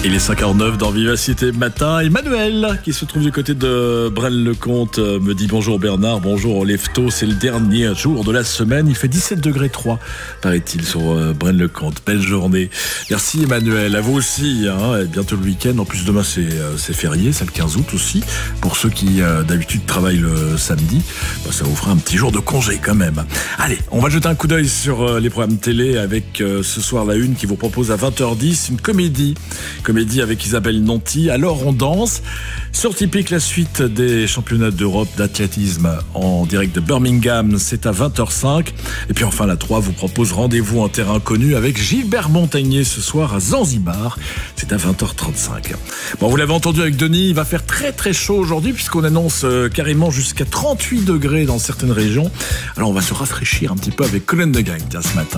Il est 5h09 dans Vivacité Matin. Emmanuel, qui se trouve du côté de Braine-le-Comte, me dit bonjour Bernard, bonjour Lefto. C'est le dernier jour de la semaine. Il fait 17 degrés 3, paraît-il, sur Braine-le-Comte. Belle journée. Merci Emmanuel. À vous aussi. Bientôt le week-end. En plus, demain, c'est férié. C'est le 15 août aussi. Pour ceux qui, d'habitude, travaillent le samedi, ça vous fera un petit jour de congé quand même. Allez, on va jeter un coup d'œil sur les programmes télé avec ce soir la une qui vous propose à 20h10 une comédie avec Isabelle Nanty. Alors on danse. Sur Typique, la suite des championnats d'Europe d'athlétisme en direct de Birmingham, c'est à 20h05. Et puis enfin la 3 vous propose rendez-vous en terrain connu avec Gilbert Montagnier ce soir à Zanzibar. C'est à 20h35. Bon, vous l'avez entendu avec Denis, il va faire très très chaud aujourd'hui puisqu'on annonce carrément jusqu'à 38 degrés dans certaines régions. Alors on va se rafraîchir un petit peu avec Colin de Gang ce matin.